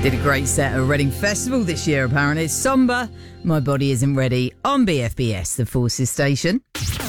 Did a great set at Reading Festival this year, apparently. It's Somber, My Body Isn't Ready, on BFBS, the Forces station.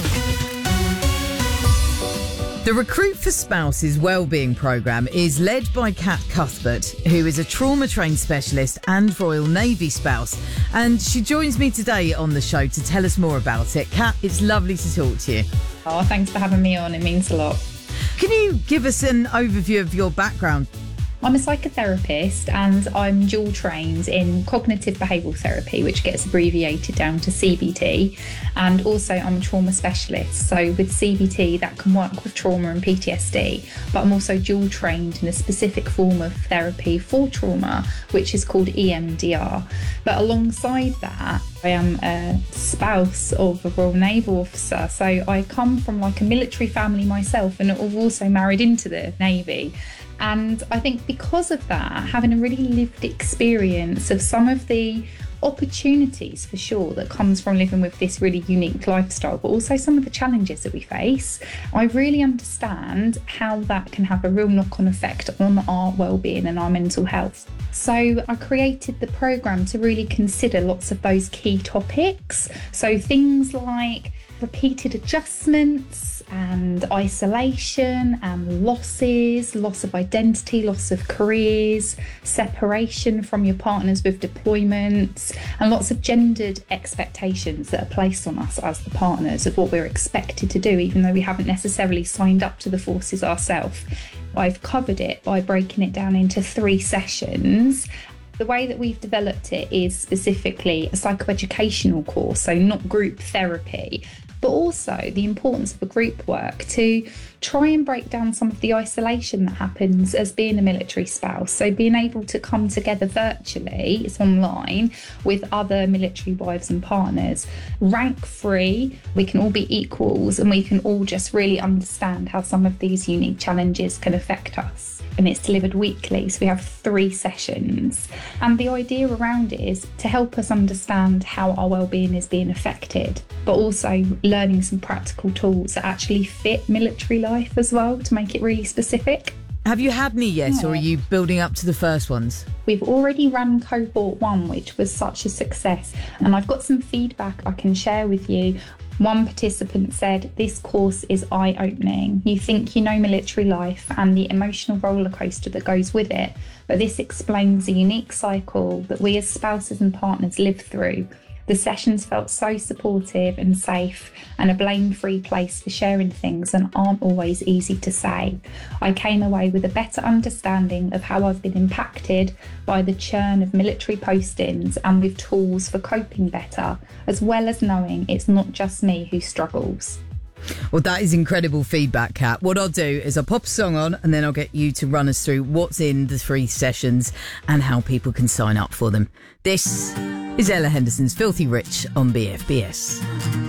The Recruit for Spouses Wellbeing Programme is led by Kat Cuthbert, who is a trauma-trained specialist and Royal Navy spouse. And she joins me today on the show to tell us more about it. Kat, it's lovely to talk to you. Oh, thanks for having me on. It means a lot. Can you give us an overview of your background? I'm a psychotherapist and I'm dual trained in cognitive behavioural therapy, which gets abbreviated down to CBT. And also I'm a trauma specialist. So with CBT, that can work with trauma and PTSD. But I'm also dual trained in a specific form of therapy for trauma, which is called EMDR. But alongside that, I am a spouse of a Royal Naval officer. So I come from like a military family myself and I've also married into the Navy. And I think because of that, having a really lived experience of some of the opportunities for sure that comes from living with this really unique lifestyle, but also some of the challenges that we face, I really understand how that can have a real knock-on effect on our well-being and our mental health. So I created the programme to really consider lots of those key topics. So things like repeated adjustments and isolation and losses, loss of identity, loss of careers, separation from your partners with deployments, and lots of gendered expectations that are placed on us as the partners of what we're expected to do, even though we haven't necessarily signed up to the forces ourselves. I've covered it by breaking it down into 3 sessions. The way that we've developed it is specifically a psychoeducational course, so not group therapy, but also the importance of a group work to try and break down some of the isolation that happens as being a military spouse. So being able to come together virtually, it's online, with other military wives and partners, rank free, we can all be equals and we can all just really understand how some of these unique challenges can affect us. And it's delivered weekly, so we have 3 sessions. And the idea around it is to help us understand how our well-being is being affected, but also learning some practical tools that actually fit military life as well to make it really specific. Have you had any yet, or are you building up to the first ones? We've already run cohort 1, which was such a success. And I've got some feedback I can share with you. One participant said, this course is eye-opening. You think you know military life and the emotional roller coaster that goes with it, but this explains a unique cycle that we as spouses and partners live through. The sessions felt so supportive and safe and a blame-free place for sharing things that aren't always easy to say. I came away with a better understanding of how I've been impacted by the churn of military postings and with tools for coping better, as well as knowing it's not just me who struggles. Well, that is incredible feedback, Kat. What I'll do is I'll pop a song on and then I'll get you to run us through what's in the 3 sessions and how people can sign up for them. This is Ella Henderson's Filthy Rich on BFBS.